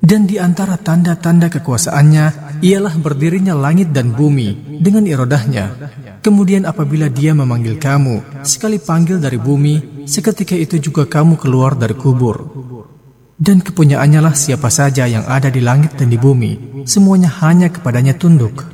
Dan di antara tanda-tanda kekuasaannya ialah berdirinya langit dan bumi dengan irodahnya. Kemudian apabila dia memanggil kamu, sekali panggil dari bumi, seketika itu juga kamu keluar dari kubur. Dan kepunyaannya lah siapa saja yang ada di langit dan di bumi, semuanya hanya kepadanya tunduk.